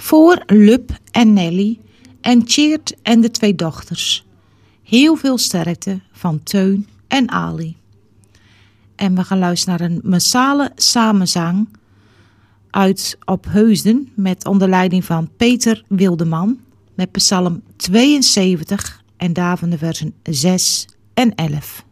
Voor Lub en Nelly en Tjeerd en de 2 dochters. Heel veel sterkte van Teun en Ali. En we gaan luisteren naar een massale samenzang uit Opheusden met onder leiding van Peter Wildeman met Psalm 72 en daarvan de versen 6 en 11.